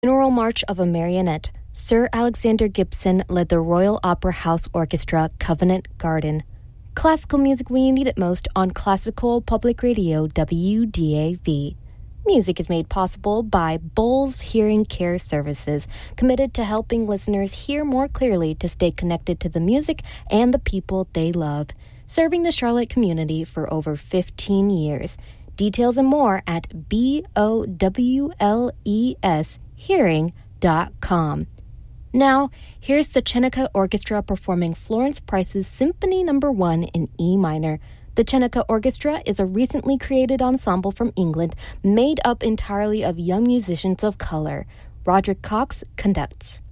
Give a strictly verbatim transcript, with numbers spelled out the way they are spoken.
Funeral March of a Marionette. Sir Alexander Gibson led the Royal Opera House Orchestra, Covent Garden. Classical music when you need it most on Classical Public Radio, W D A V. Music is made possible by Bowles Hearing Care Services, committed to helping listeners hear more clearly to stay connected to the music and the people they love. Serving the Charlotte community for over fifteen years. Details and more at B O W L E S hearing dot com. Now, here's the Chenica Orchestra performing Florence Price's Symphony Number One in E minor. The Chenica Orchestra is a recently created ensemble from England made up entirely of young musicians of color. Roderick Cox conducts.